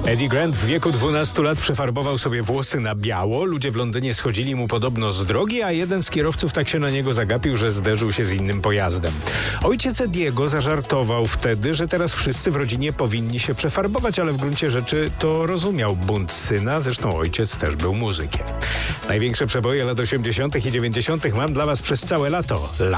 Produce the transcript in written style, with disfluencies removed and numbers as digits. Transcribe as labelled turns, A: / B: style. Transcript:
A: Eddie Grant w wieku 12 lat przefarbował sobie włosy na biało. Ludzie w Londynie schodzili mu podobno z drogi, a jeden z kierowców tak się na niego zagapił, że zderzył się z innym pojazdem. Ojciec Ediego zażartował wtedy, że teraz wszyscy w rodzinie powinni się przefarbować, ale w gruncie rzeczy to rozumiał bunt syna. Zresztą ojciec też był muzykiem. Największe przeboje lat 80. i 90. mam dla was przez całe lato.